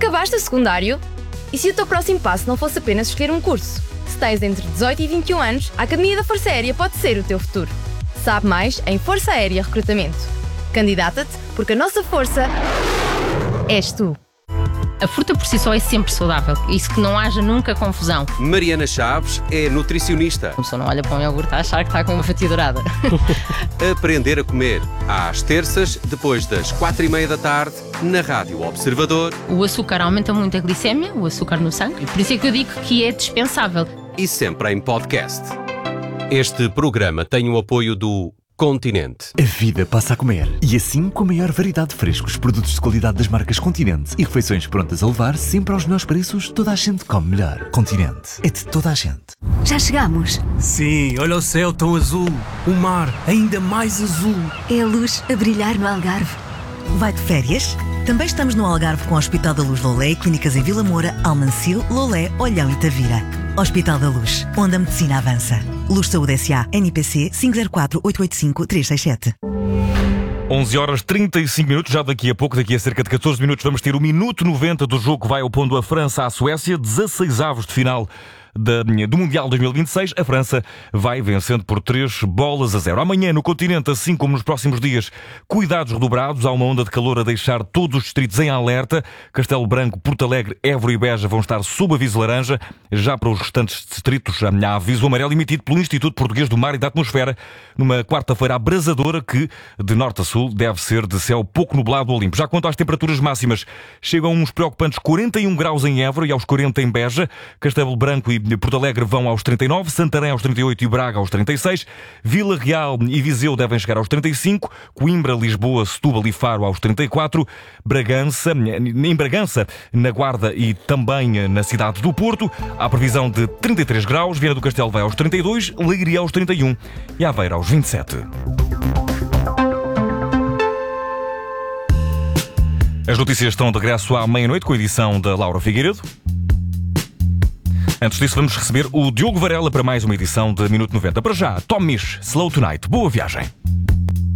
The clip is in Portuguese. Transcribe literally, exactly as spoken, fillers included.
Acabaste o secundário? E se o teu próximo passo não fosse apenas escolher um curso? Se tens entre dezoito e vinte e um anos, a Academia da Força Aérea pode ser o teu futuro. Sabe mais em Força Aérea Recrutamento. Candidata-te, porque a nossa força és tu. A fruta por si só é sempre saudável, isso que não haja nunca confusão. Mariana Chaves é nutricionista. A pessoa não olha para um iogurte a achar que está com uma fatia dourada. Aprender a comer, às terças, depois das quatro e meia da tarde, na Rádio Observador. O açúcar aumenta muito a glicémia, o açúcar no sangue, por isso é que eu digo que é dispensável. E sempre em podcast. Este programa tem o apoio do Continente. A vida passa a comer. E assim, com a maior variedade de frescos, produtos de qualidade das marcas Continente e refeições prontas a levar, sempre aos melhores preços, toda a gente come melhor. Continente. É de toda a gente. Já chegamos? Sim, olha o céu tão azul. O mar ainda mais azul. É a luz a brilhar no Algarve. Vai de férias? Também estamos no Algarve com o Hospital da Luz Lolé e clínicas em Vila Moura, Almancil, Lolé, Olhão e Tavira. Hospital da Luz, onde a medicina avança. Luz Saúde S A, N P C cinco zero quatro, oito oito cinco, três seis sete. onze horas trinta e cinco minutos, já daqui a pouco, daqui a cerca de catorze minutos, vamos ter o minuto noventa do jogo que vai opondo a França à Suécia, dezasseis avos de final Da, do Mundial dois mil e vinte e seis, a França vai vencendo por três bolas a zero. Amanhã, no continente, assim como nos próximos dias, cuidados redobrados. Há uma onda de calor a deixar todos os distritos em alerta. Castelo Branco, Porto Alegre, Évora e Beja vão estar sob aviso laranja. Já para os restantes distritos, há aviso amarelo emitido pelo Instituto Português do Mar e da Atmosfera, numa quarta-feira abrasadora que, de norte a sul, deve ser de céu pouco nublado ao limpo. Já quanto às temperaturas máximas, chegam uns preocupantes quarenta e um graus em Évora e aos quarenta em Beja. Castelo Branco e Porto Alegre vão aos trinta e nove, Santarém aos trinta e oito e Braga aos trinta e seis, Vila Real e Viseu devem chegar aos trinta e cinco, Coimbra, Lisboa, Setúbal e Faro aos trinta e quatro, Bragança, em Bragança, na Guarda e também na cidade do Porto, há previsão de trinta e três graus, Viana do Castelo vai aos trinta e dois, Leiria aos trinta e um e Aveiro aos vinte e sete. As notícias estão de regresso à meia-noite com a edição da Laura Figueiredo. Antes disso, vamos receber o Diogo Varela para mais uma edição de Minuto noventa. Para já, Tom Misch, Slow Tonight. Boa viagem.